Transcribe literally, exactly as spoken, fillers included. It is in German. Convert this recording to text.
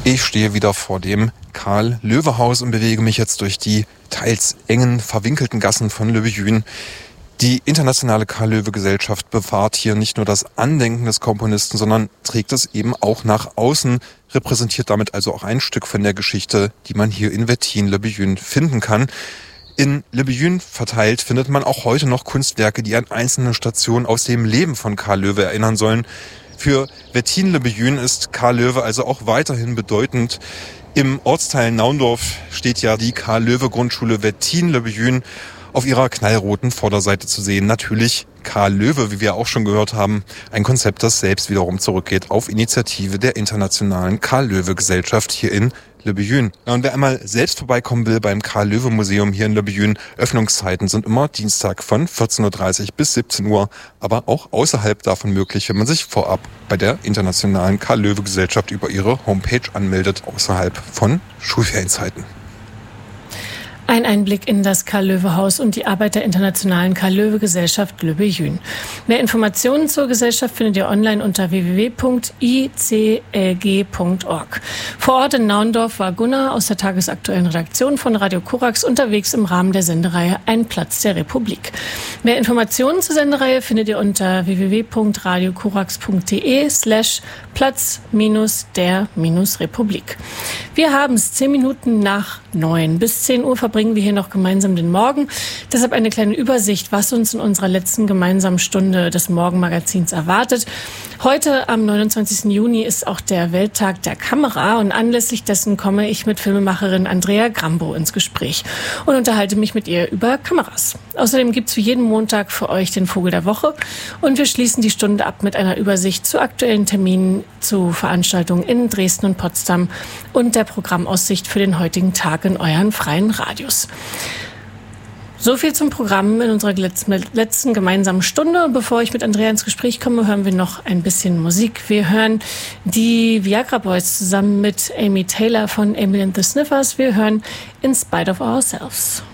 Ich stehe wieder vor dem Karl-Löwe-Haus und bewege mich jetzt durch die teils engen, verwinkelten Gassen von Le Bethune. Die internationale Karl-Löwe-Gesellschaft bewahrt hier nicht nur das Andenken des Komponisten, sondern trägt es eben auch nach außen, repräsentiert damit also auch ein Stück von der Geschichte, die man hier in Wettien, Le Bethune finden kann. In Le Bethune verteilt findet man auch heute noch Kunstwerke, die an einzelne Stationen aus dem Leben von Karl Löwe erinnern sollen. Für Wettien Le Bethune ist Karl Löwe also auch weiterhin bedeutend. Im Ortsteil Naundorf steht ja die Karl-Löwe-Grundschule Wettien Le Bethune auf ihrer knallroten Vorderseite zu sehen. Natürlich Karl Löwe, wie wir auch schon gehört haben, ein Konzept, das selbst wiederum zurückgeht auf Initiative der internationalen Karl-Löwe-Gesellschaft hier in Le Bethune. Ja, und wer einmal selbst vorbeikommen will beim Karl-Löwe-Museum hier in Le Bethune, Öffnungszeiten sind immer Dienstag von vierzehn Uhr dreißig bis siebzehn Uhr, aber auch außerhalb davon möglich, wenn man sich vorab bei der internationalen Karl-Löwe-Gesellschaft über ihre Homepage anmeldet, außerhalb von Schulferienzeiten. Ein Einblick in das Karl-Löwe-Haus und die Arbeit der internationalen Karl-Löwe-Gesellschaft Le Bethune. Mehr Informationen zur Gesellschaft findet ihr online unter w w w punkt i c l g punkt org. Vor Ort in Naundorf war Gunnar aus der tagesaktuellen Redaktion von Radio Korax unterwegs im Rahmen der Sendereihe Ein Platz der Republik. Mehr Informationen zur Sendereihe findet ihr unter w w w punkt radio korax punkt d e slash Platz minus der minus Republik. Wir haben es zehn Minuten nach neun. Bis zehn Uhr verbringen wir hier noch gemeinsam den Morgen. Deshalb eine kleine Übersicht, was uns in unserer letzten gemeinsamen Stunde des Morgenmagazins erwartet. Heute am neunundzwanzigsten Juni ist auch der Welttag der Kamera und anlässlich dessen komme ich mit Filmemacherin Andrea Grambo ins Gespräch und unterhalte mich mit ihr über Kameras. Außerdem gibt es wie jeden Montag für euch den Vogel der Woche und wir schließen die Stunde ab mit einer Übersicht zu aktuellen Terminen, zu Veranstaltungen in Dresden und Potsdam und der Programmaussicht für den heutigen Tag in euren freien Radios. So viel zum Programm in unserer letzten gemeinsamen Stunde. Und bevor ich mit Andrea ins Gespräch komme, hören wir noch ein bisschen Musik. Wir hören die Viagra Boys zusammen mit Amy Taylor von Emily and the Sniffers. Wir hören In Spite of Ourselves.